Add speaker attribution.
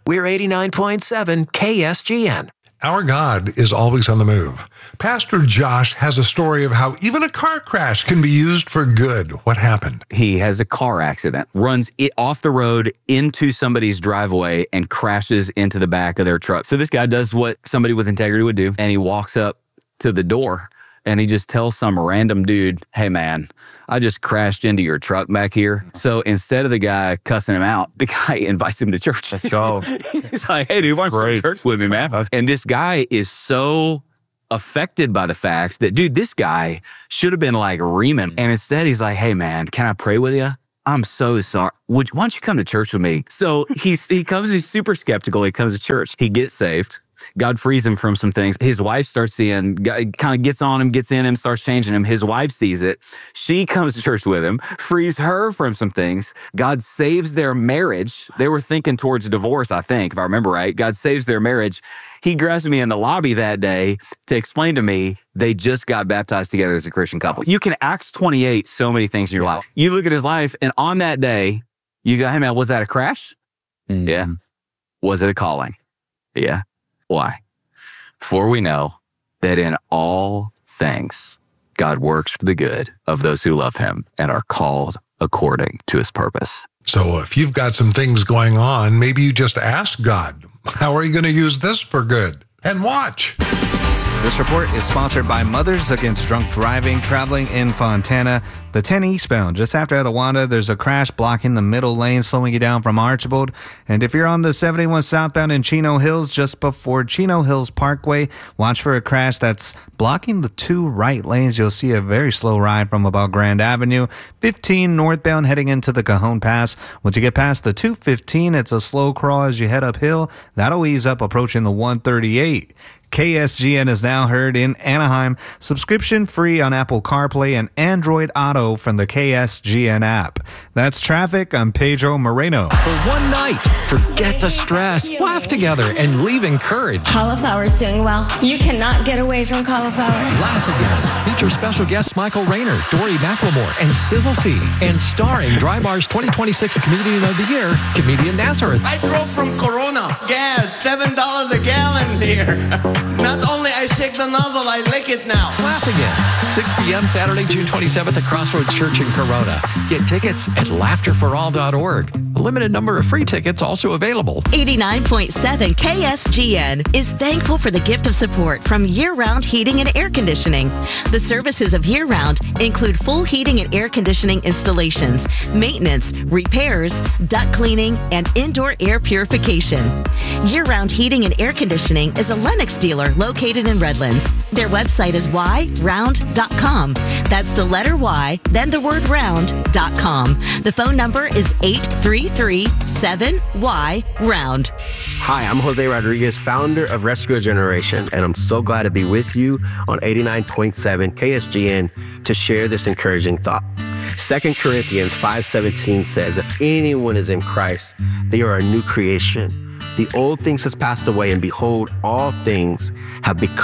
Speaker 1: We're 89.7 KSGN.
Speaker 2: Our God is always on the move. Pastor Josh has a story of how even a car crash can be used for good. What happened?
Speaker 3: He has a car accident, runs it off the road into somebody's driveway and crashes into the back of their truck. So this guy does what somebody with integrity would do, and he walks up to the door and he just tells some random dude, "Hey man, I just crashed into your truck back here." So instead of the guy cussing him out, the guy invites him to church.
Speaker 4: Let's go.
Speaker 3: He's like, "Hey dude, why don't you go to church with me, man?" And this guy is so affected by the facts that, dude, this guy should have been like reaming. And instead he's like, "Hey man, can I pray with you? I'm so sorry. Why don't you come to church with me?" So he comes, he's super skeptical. He comes to church. He gets saved. God frees him from some things. His wife starts seeing, kind of gets on him, gets in him, starts changing him. His wife sees it. She comes to church with him, frees her from some things. God saves their marriage. They were thinking towards divorce, I think, if I remember right. God saves their marriage. He grabs me in the lobby that day to explain to me they just got baptized together as a Christian couple. You can Acts 28 so many things in your life. You look at his life, and on that day, you go, "Hey man, was that a crash?" Mm-hmm. Yeah. Was it a calling? Yeah. Why? For we know that in all things, God works for the good of those who love him and are called according to his purpose.
Speaker 2: So if you've got some things going on, maybe you just ask God, how are you going to use this for good? And watch.
Speaker 4: This report is sponsored by Mothers Against Drunk Driving, traveling in Fontana. The 10 eastbound, just after Etiwanda, there's a crash blocking the middle lane, slowing you down from Archibald. And if you're on the 71 southbound in Chino Hills, just before Chino Hills Parkway, watch for a crash that's blocking the two right lanes. You'll see a very slow ride from about Grand Avenue. 15 northbound heading into the Cajon Pass. Once you get past the 215, it's a slow crawl as you head uphill. That'll ease up approaching the 138. KSGN is now heard in Anaheim. Subscription free on Apple CarPlay and Android Auto from the KSGN app. That's traffic. I'm Pedro Moreno.
Speaker 5: For one night, forget the stress, laugh together, and leave encouraged.
Speaker 6: Cauliflower's doing well. You cannot get away from cauliflower.
Speaker 5: Laugh Again. Feature special guests Michael Rayner, Dory McLemore, and Sizzle C. And starring Dry Bar's 2026 Comedian of the Year, comedian Nazareth.
Speaker 7: I drove from Corona. Gas, $7 a gallon here. Not only I shake the nozzle, I lick it now.
Speaker 5: Laugh Again. 6 p.m. Saturday, June 27th at Crossroads Church in Corona. Get tickets at laughterforall.org. A limited number of free tickets also available.
Speaker 8: 89.7 KSGN is thankful for the gift of support from Year Round Heating and Air Conditioning. The services of Year Round include full heating and air conditioning installations, maintenance, repairs, duct cleaning, and indoor air purification. Year Round Heating and Air Conditioning is a Lennox dealer located in Redlands. Their website is yround.com. That's the letter Y, then the word round.com. The phone number is 833-7Y-ROUND.
Speaker 9: Hi, I'm Jose Rodriguez, founder of Rescue a Generation, and I'm so glad to be with you on 89.7 KSGN to share this encouraging thought. 2 Corinthians 5:17 says, if anyone is in Christ, they are a new creation. The old things has passed away, and behold, all things have become